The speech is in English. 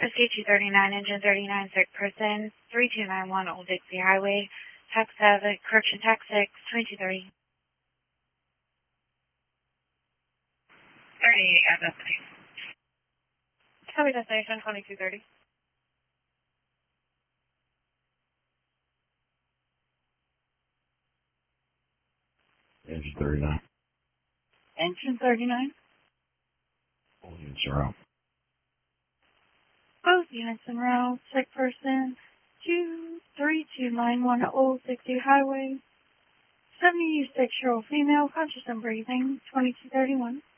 SC-239, engine 39, sick person, 3291 Old Dixie Highway, tax 7, correction tax 6, 2230. 38 at destination. Copy destination 2230. Engine 39. Engine 39. All units are out. Both units en route, sick person, 23291 Old Dixie Highway, 76-year-old female, conscious and breathing, 2231.